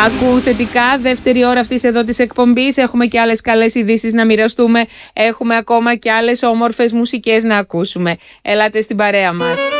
Ακού θετικά, δεύτερη ώρα αυτής εδώ της εκπομπής. Έχουμε και άλλες καλές ειδήσεις να μοιραστούμε. Έχουμε ακόμα και άλλες όμορφες μουσικές να ακούσουμε. Ελάτε στην παρέα μας.